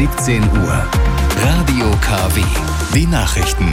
17 Uhr. Radio KW. Die Nachrichten.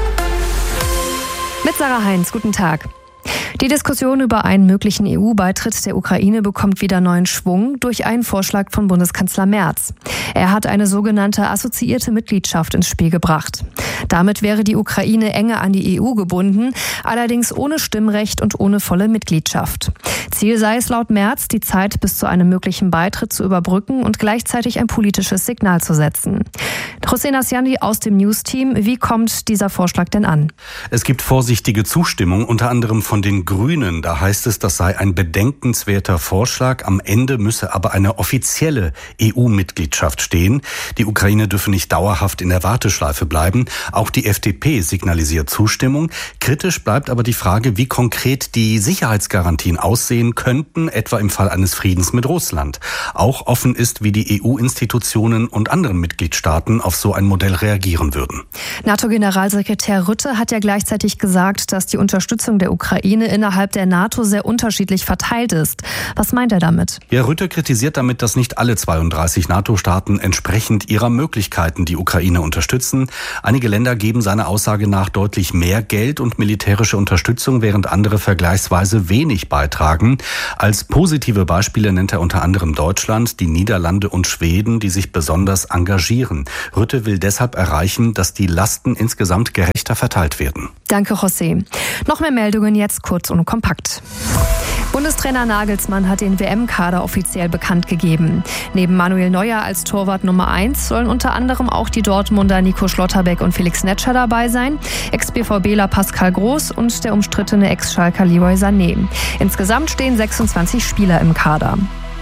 Mit Sarah Heinz, guten Tag. Die Diskussion über einen möglichen EU-Beitritt der Ukraine bekommt wieder neuen Schwung durch einen Vorschlag von Bundeskanzler Merz. Er hat eine sogenannte assoziierte Mitgliedschaft ins Spiel gebracht. Damit wäre die Ukraine enger an die EU gebunden, allerdings ohne Stimmrecht und ohne volle Mitgliedschaft. Ziel sei es laut Merz, die Zeit bis zu einem möglichen Beitritt zu überbrücken und gleichzeitig ein politisches Signal zu setzen. José Nasciandi aus dem News-Team, wie kommt dieser Vorschlag denn an? Es gibt vorsichtige Zustimmung, unter anderem von den Grünen. Da heißt es, das sei ein bedenkenswerter Vorschlag. Am Ende müsse aber eine offizielle EU-Mitgliedschaft stehen. Die Ukraine dürfe nicht dauerhaft in der Warteschleife bleiben. Auch die FDP signalisiert Zustimmung. Kritisch bleibt aber die Frage, wie konkret die Sicherheitsgarantien aussehen könnten, etwa im Fall eines Friedens mit Russland. Auch offen ist, wie die EU-Institutionen und anderen Mitgliedstaaten auf so ein Modell reagieren würden. NATO-Generalsekretär Rutte hat ja gleichzeitig gesagt, dass die Unterstützung der Ukraine innerhalb der NATO sehr unterschiedlich verteilt ist. Was meint er damit? Ja, Rutte kritisiert damit, dass nicht alle 32 NATO-Staaten entsprechend ihrer Möglichkeiten die Ukraine unterstützen. Einige Länder geben seiner Aussage nach deutlich mehr Geld und militärische Unterstützung, während andere vergleichsweise wenig beitragen. Als positive Beispiele nennt er unter anderem Deutschland, die Niederlande und Schweden, die sich besonders engagieren. Rutte will deshalb erreichen, dass die Lasten insgesamt gerechter verteilt werden. Danke, José. Noch mehr Meldungen jetzt kurz und kompakt. Bundestrainer Nagelsmann hat den WM-Kader offiziell bekannt gegeben. Neben Manuel Neuer als Torwart Nummer 1 sollen unter anderem auch die Dortmunder Nico Schlotterbeck und Felix Netscher dabei sein, Ex-BVBler Pascal Groß und der umstrittene Ex-Schalker Leroy Sané. Insgesamt stehen 26 Spieler im Kader.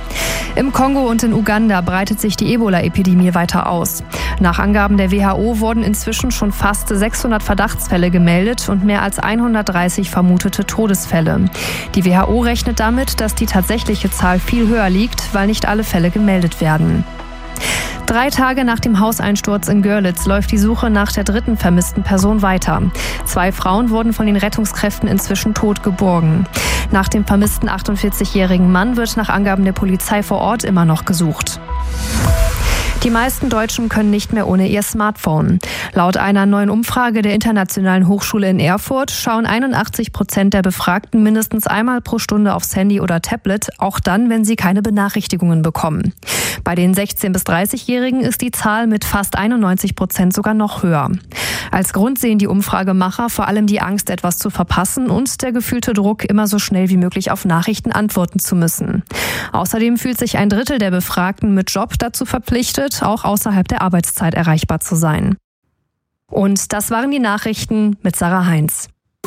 Im Kongo und in Uganda breitet sich die Ebola-Epidemie weiter aus. Nach Angaben der WHO wurden inzwischen schon fast 600 Verdachtsfälle gemeldet und mehr als 130 vermutete Todesfälle. Die WHO rechnet damit, dass die tatsächliche Zahl viel höher liegt, weil nicht alle Fälle gemeldet werden. 3 Tage nach dem Hauseinsturz in Görlitz läuft die Suche nach der dritten vermissten Person weiter. 2 Frauen wurden von den Rettungskräften inzwischen tot geborgen. Nach dem vermissten 48-jährigen Mann wird nach Angaben der Polizei vor Ort immer noch gesucht. Die meisten Deutschen können nicht mehr ohne ihr Smartphone. Laut einer neuen Umfrage der Internationalen Hochschule in Erfurt schauen 81% der Befragten mindestens einmal pro Stunde aufs Handy oder Tablet, auch dann, wenn sie keine Benachrichtigungen bekommen. Bei den 16- bis 30-Jährigen ist die Zahl mit fast 91% sogar noch höher. Als Grund sehen die Umfragemacher vor allem die Angst, etwas zu verpassen und der gefühlte Druck, immer so schnell wie möglich auf Nachrichten antworten zu müssen. Außerdem fühlt sich 1/3 der Befragten mit Job dazu verpflichtet, auch außerhalb der Arbeitszeit erreichbar zu sein. Und das waren die Nachrichten mit Sarah Heinz.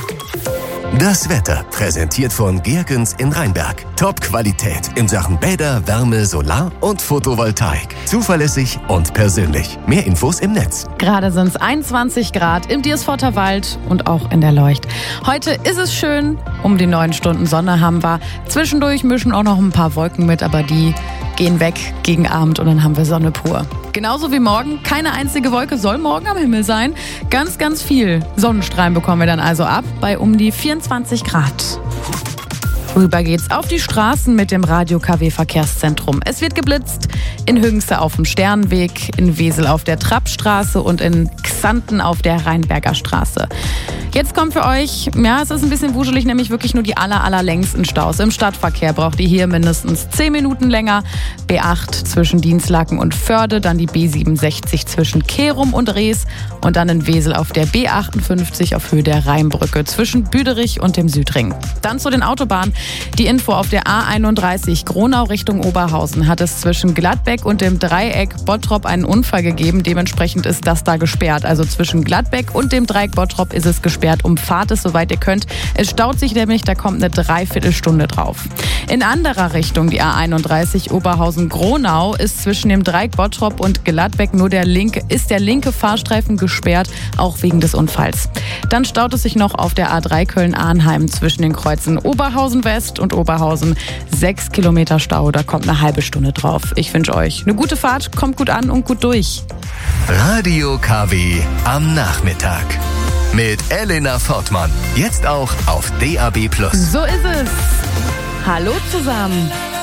Das Wetter, präsentiert von Gergens in Rheinberg. Top-Qualität in Sachen Bäder, Wärme, Solar- und Photovoltaik. Zuverlässig und persönlich. Mehr Infos im Netz. Gerade sind es 21 Grad im Diersforter Wald und auch in der Leucht. Heute ist es schön, um die 9 Stunden Sonne haben wir. Zwischendurch mischen auch noch ein paar Wolken mit, aber die gehen weg gegen Abend und dann haben wir Sonne pur. Genauso wie morgen, keine einzige Wolke soll morgen am Himmel sein. Ganz, ganz viel Sonnenstrahlen bekommen wir dann also ab bei um die 24 Grad. Rüber geht's auf die Straßen mit dem Radio KW Verkehrszentrum. Es wird geblitzt in Hüngste auf dem Sternweg, in Wesel auf der Trappstraße und in Xanten auf der Rheinberger Straße. Jetzt kommt für euch, es ist ein bisschen wuschelig, nämlich wirklich nur die allerlängsten Staus. Im Stadtverkehr braucht ihr hier mindestens 10 Minuten länger. B8 zwischen Dinslaken und Förde, dann die B67 zwischen Kerum und Rees und dann in Wesel auf der B58 auf Höhe der Rheinbrücke zwischen Büderich und dem Südring. Dann zu den Autobahnen. Die Info auf der A31 Gronau Richtung Oberhausen hat es zwischen Gladbeck und dem Dreieck Bottrop einen Unfall gegeben. Dementsprechend ist das da gesperrt. Also zwischen Gladbeck und dem Dreieck Bottrop ist es gesperrt. Umfahrt es, soweit ihr könnt. Es staut sich nämlich, da kommt eine Dreiviertelstunde drauf. In anderer Richtung, die A31 Oberhausen-Gronau, ist zwischen dem Dreieck Bottrop und Gladbeck nur der linke Fahrstreifen gesperrt, auch wegen des Unfalls. Dann staut es sich noch auf der A3 Köln-Arnheim zwischen den Kreuzen Oberhausen West und Oberhausen. 6 Kilometer Stau, da kommt eine halbe Stunde drauf. Ich wünsche euch eine gute Fahrt, kommt gut an und gut durch. Radio KW am Nachmittag. Mit Elena Fortmann. Jetzt auch auf DAB+. So ist es. Hallo zusammen.